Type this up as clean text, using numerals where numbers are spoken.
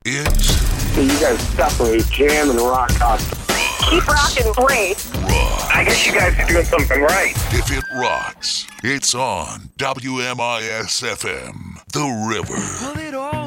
It's You guys definitely jam and rock out. Keep rocking, great. rock. I guess you guys are doing something right. If it rocks, it's on WMIS FM, The River.